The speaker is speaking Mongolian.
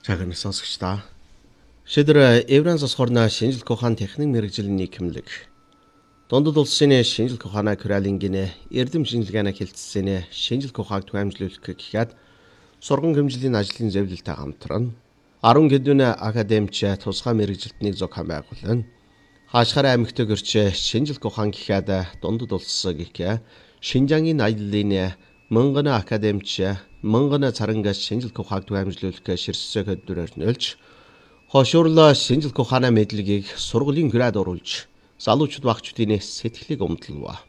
Цагаан сонсогчдаа. Шийдвэр Евран засхорна шинжилгээ ухаан техник мэргэжлийн нийгэмлэг. Дундад улсын шинжилгээ ухааны Коралингийн эрдэм шинжилгээний хэлтсэний шинжилгээ ухааг түгээмжлүүлэх гэхэд сурган хэмжээний ажлын зөвлөлтөй хамтран 10 хэдэн академич тусгай мэргэжилтнийг зохион байгуулна. Хаашхаар аймагт гэрч шинжилгээ ухаан гэхэд дундад улс гэх Шинжангийн аяллын мөнгөн академич мөнгөн царангаас шинжилгээ ухааг түгээмжлүүлэх ширсэг хөдөлгөөр нөлж хошуурлаа шинжилгээ ухааны мэдлэгийг сургуулийн град оруулж залуучууд багчдын сэтгэлийг өмдлөв.